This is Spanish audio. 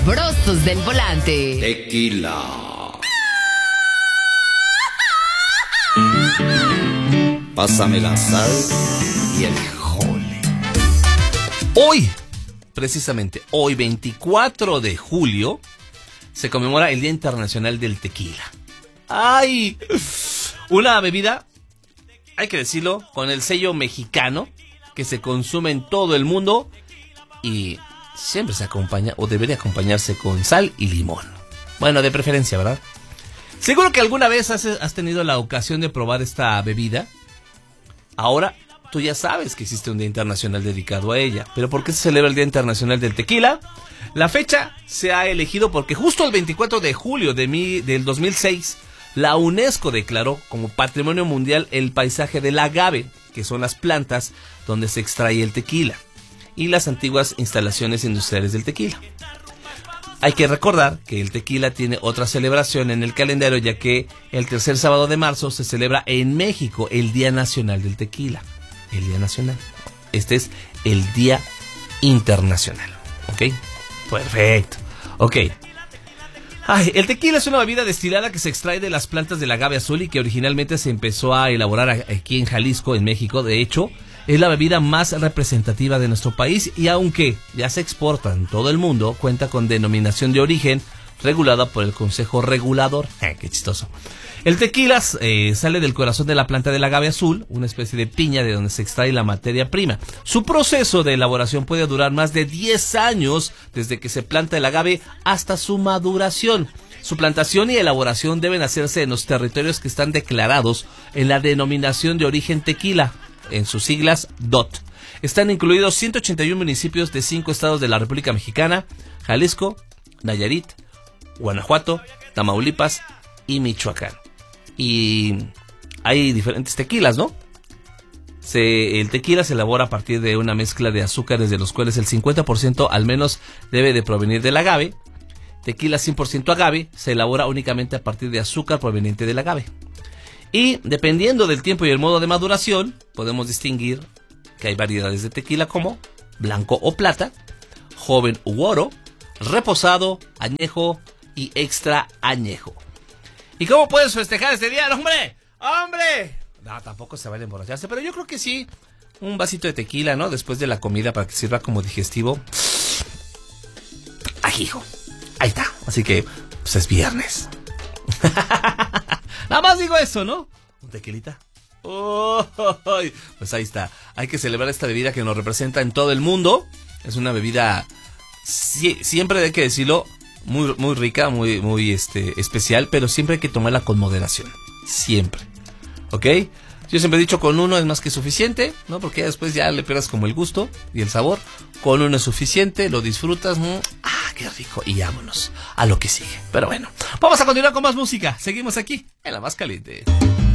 sabrosos del volante. Tequila. Pásame la sal y el jole. Hoy, precisamente hoy, 24 de julio, se conmemora el Día Internacional del Tequila. ¡Ay! Una bebida, hay que decirlo, con el sello mexicano, que se consume en todo el mundo y siempre se acompaña o debería acompañarse con sal y limón. Bueno, de preferencia, ¿verdad? Seguro que alguna vez has tenido la ocasión de probar esta bebida. Ahora, tú ya sabes que existe un Día Internacional dedicado a ella. ¿Pero por qué se celebra el Día Internacional del Tequila? La fecha se ha elegido porque justo el 24 de julio del 2006, la UNESCO declaró como Patrimonio Mundial el paisaje del agave, que son las plantas donde se extrae el tequila, y las antiguas instalaciones industriales del tequila. Hay que recordar que el tequila tiene otra celebración en el calendario, ya que el tercer sábado de marzo se celebra en México el Día Nacional del Tequila. El Día Nacional. Este es el Día Internacional. ¿Ok? Perfecto. Ok. Ay, el tequila es una bebida destilada que se extrae de las plantas del agave azul y que originalmente se empezó a elaborar aquí en Jalisco, en México. De hecho, es la bebida más representativa de nuestro país y aunque ya se exporta en todo el mundo, cuenta con denominación de origen regulada por el Consejo Regulador. Qué chistoso. El tequila sale del corazón de la planta del agave azul, una especie de piña de donde se extrae la materia prima. Su proceso de elaboración puede durar más de 10 años desde que se planta el agave hasta su maduración. Su plantación y elaboración deben hacerse en los territorios que están declarados en la denominación de origen tequila, en sus siglas DOT. Están incluidos 181 municipios de 5 estados de la República Mexicana: Jalisco, Nayarit, Guanajuato, Tamaulipas y Michoacán. Y hay diferentes tequilas, ¿no? El tequila se elabora a partir de una mezcla de azúcares, de los cuales el 50% al menos debe de provenir del agave. Tequila 100% agave se elabora únicamente a partir de azúcar proveniente del agave. Y dependiendo del tiempo y el modo de maduración, podemos distinguir que hay variedades de tequila como blanco o plata, joven u oro, reposado, añejo y extra añejo. ¿Y cómo puedes festejar este día, hombre? ¡Hombre! No, tampoco se vale emborracharse, pero yo creo que sí, un vasito de tequila, ¿no? Después de la comida para que sirva como digestivo. ¡Ay, hijo! Ahí está. Así que, pues es viernes. Nada más digo eso, ¿no? ¿Un tequilita? Oh, pues ahí está. Hay que celebrar esta bebida que nos representa en todo el mundo. Es una bebida, siempre hay que decirlo, muy, muy rica, muy especial, pero siempre hay que tomarla con moderación. Siempre. ¿Ok? Yo siempre he dicho, con uno es más que suficiente, ¿no? Porque después ya le pierdas como el gusto y el sabor. Con uno es suficiente, lo disfrutas. Qué rico. Y vámonos a lo que sigue. Pero bueno, vamos a continuar con más música. Seguimos aquí en La Más Caliente.